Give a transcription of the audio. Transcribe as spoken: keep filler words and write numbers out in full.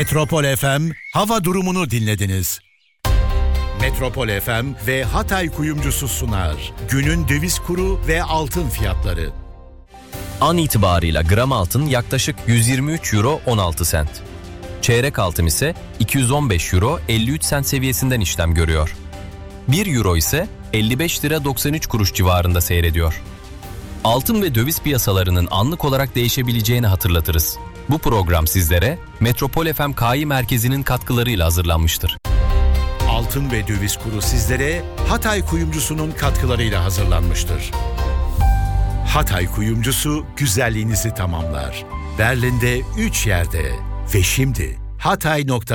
Metropol F M hava durumunu dinlediniz. Metropol F M ve Hatay Kuyumcusu sunar. Günün döviz kuru ve altın fiyatları. An itibarıyla gram altın yaklaşık yüz yirmi üç euro on altı sent. Çeyrek altın ise iki yüz on beş euro elli üç sent seviyesinden işlem görüyor. bir euro ise elli beş lira doksan üç kuruş civarında seyrediyor. Altın ve döviz piyasalarının anlık olarak değişebileceğini hatırlatırız. Bu program sizlere Metropol F M K I Merkezi'nin katkılarıyla hazırlanmıştır. Altın ve döviz kuru sizlere Hatay Kuyumcusu'nun katkılarıyla hazırlanmıştır. Hatay Kuyumcusu güzelliğinizi tamamlar. Berlin'de üç yerde ve şimdi hatay nokta